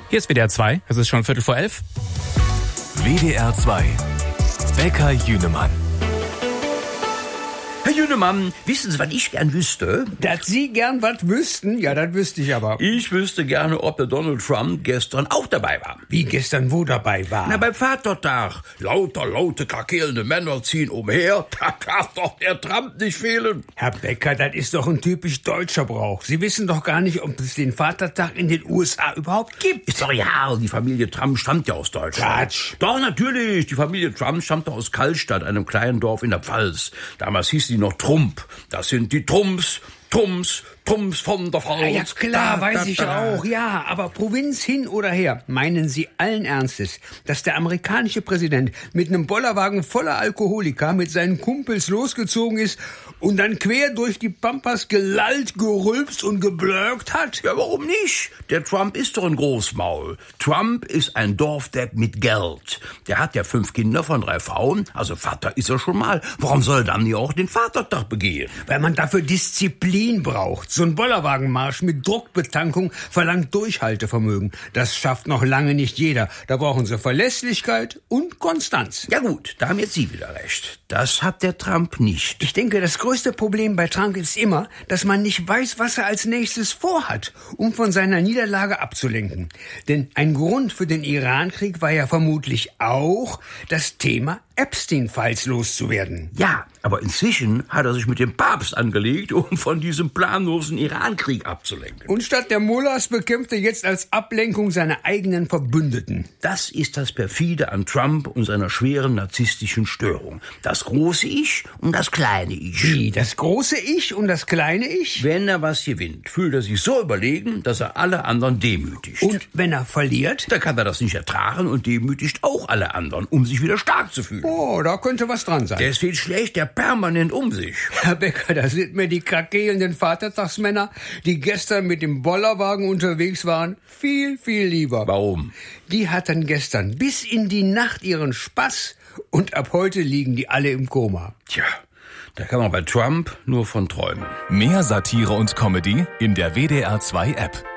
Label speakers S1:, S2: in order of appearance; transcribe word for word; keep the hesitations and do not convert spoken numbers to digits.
S1: Hier ist W D R zwei, es ist schon Viertel vor elf.
S2: W D R zwei, Bäcker Jünemann.
S3: Herr Jünemann, wissen Sie, was ich gern wüsste?
S4: Dass Sie gern was wüssten? Ja, das wüsste ich aber.
S3: Ich wüsste gerne, ob der Donald Trump gestern auch dabei war.
S4: Wie gestern wo dabei war?
S3: Na, beim Vatertag. Lauter, laute, krakelnde Männer ziehen umher. Da darf doch der Trump nicht fehlen.
S4: Herr Becker, das ist doch ein typisch deutscher Brauch. Sie wissen doch gar nicht, ob es den Vatertag in den U S A überhaupt gibt.
S3: Ist doch ja, die Familie Trump stammt ja aus Deutschland.
S4: Quatsch.
S3: Doch, natürlich. Die Familie Trump stammte aus Kallstadt, einem kleinen Dorf in der Pfalz. Damals hieß die noch Trump. Das sind die Trumps, Trumps, Trumps von der Pfalz.
S4: Ja klar,
S3: da,
S4: weiß
S3: da,
S4: ich
S3: da.
S4: auch, ja. Aber Provinz hin oder her, meinen Sie allen Ernstes, dass der amerikanische Präsident mit einem Bollerwagen voller Alkoholiker mit seinen Kumpels losgezogen ist und dann quer durch die Pampas gelallt, gerülpst und geblökt hat?
S3: Ja, warum nicht? Der Trump ist doch ein Großmaul. Trump ist ein Dorfdepp mit Geld. Der hat ja fünf Kinder von drei Frauen, also Vater ist er schon mal. Warum soll er dann nicht auch den Vatertag begehen?
S4: Weil man dafür Disziplin braucht. So ein Bollerwagenmarsch mit Druckbetankung verlangt Durchhaltevermögen. Das schafft noch lange nicht jeder. Da brauchen Sie Verlässlichkeit und Konstanz.
S3: Ja gut, da haben jetzt Sie wieder recht. Das hat der Trump nicht.
S4: Ich denke, das größte Problem bei Trump ist immer, dass man nicht weiß, was er als nächstes vorhat, um von seiner Niederlage abzulenken. Denn ein Grund für den Irankrieg war ja vermutlich auch das Thema Epstein-Files loszuwerden.
S3: Ja, aber inzwischen hat er sich mit dem Papst angelegt, um von diesem planlosen Irankrieg abzulenken.
S4: Und statt der Mullahs bekämpft er jetzt als Ablenkung seine eigenen Verbündeten.
S3: Das ist das Perfide an Trump und seiner schweren narzisstischen Störung. Das große Ich und das kleine Ich.
S4: Wie, das große Ich und das kleine Ich?
S3: Wenn er was gewinnt, fühlt er sich so überlegen, dass er alle anderen demütigt.
S4: Und wenn er verliert?
S3: Dann kann er das nicht ertragen und demütigt auch alle anderen, um sich wieder stark zu fühlen.
S4: Oh, da könnte was dran sein.
S3: Deswegen schlägt er permanent um sich.
S4: Herr Becker, da sind mir die krakelnden Vatertagsmänner, die gestern mit dem Bollerwagen unterwegs waren, viel, viel lieber.
S3: Warum?
S4: Die hatten gestern bis in die Nacht ihren Spaß und ab heute liegen die alle im Koma.
S3: Tja, da kann man bei Trump nur von träumen.
S2: Mehr Satire und Comedy in der W D R zwei App.